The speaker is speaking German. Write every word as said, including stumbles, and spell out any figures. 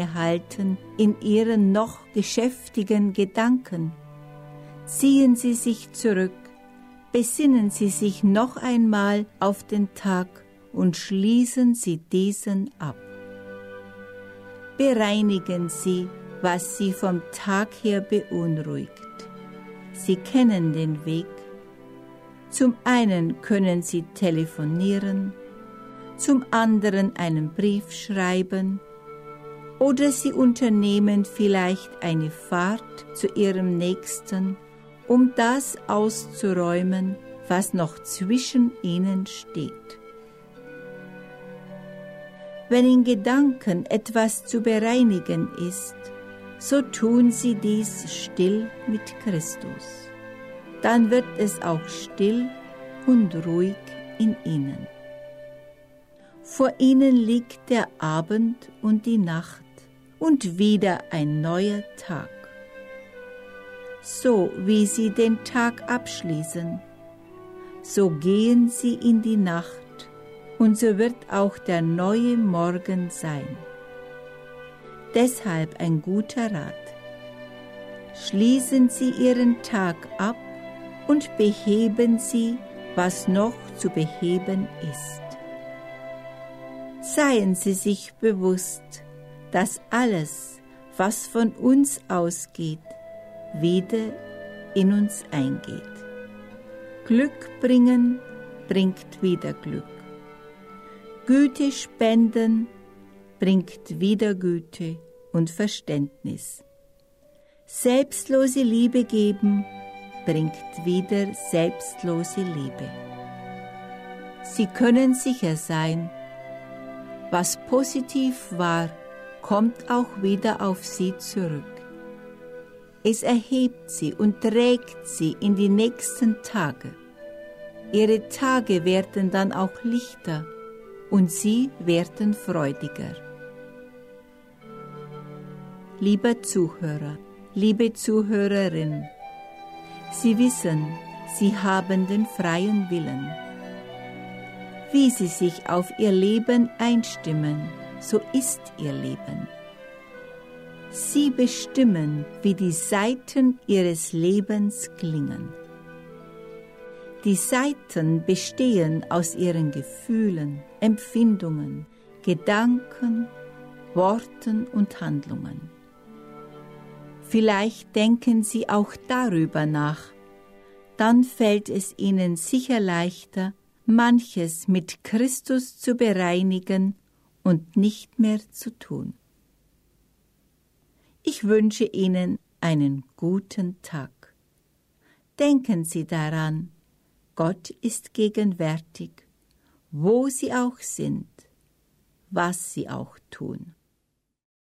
innehalten in Ihren noch geschäftigen Gedanken. Ziehen Sie sich zurück, besinnen Sie sich noch einmal auf den Tag und schließen Sie diesen ab. Bereinigen Sie, was Sie vom Tag her beunruhigt. Sie kennen den Weg. Zum einen können Sie telefonieren, zum anderen einen Brief schreiben oder Sie unternehmen vielleicht eine Fahrt zu Ihrem Nächsten, um das auszuräumen, was noch zwischen Ihnen steht. Wenn in Gedanken etwas zu bereinigen ist, so tun Sie dies still mit Christus. Dann wird es auch still und ruhig in Ihnen. Vor Ihnen liegt der Abend und die Nacht und wieder ein neuer Tag. So wie Sie den Tag abschließen, so gehen Sie in die Nacht und so wird auch der neue Morgen sein. Deshalb ein guter Rat. Schließen Sie Ihren Tag ab und beheben Sie, was noch zu beheben ist. Seien Sie sich bewusst, dass alles, was von uns ausgeht, wieder in uns eingeht. Glück bringen bringt wieder Glück. Güte spenden bringt wieder Güte und Verständnis. Selbstlose Liebe geben bringt wieder selbstlose Liebe. Sie können sicher sein, was positiv war, kommt auch wieder auf Sie zurück. Es erhebt Sie und trägt Sie in die nächsten Tage. Ihre Tage werden dann auch lichter und Sie werden freudiger. Lieber Zuhörer, liebe Zuhörerin, Sie wissen, Sie haben den freien Willen. Wie Sie sich auf Ihr Leben einstimmen, so ist Ihr Leben. Sie bestimmen, wie die Saiten Ihres Lebens klingen. Die Saiten bestehen aus Ihren Gefühlen, Empfindungen, Gedanken, Worten und Handlungen. Vielleicht denken Sie auch darüber nach, dann fällt es Ihnen sicher leichter, manches mit Christus zu bereinigen und nicht mehr zu tun. Ich wünsche Ihnen einen guten Tag. Denken Sie daran, Gott ist gegenwärtig, wo Sie auch sind, was Sie auch tun.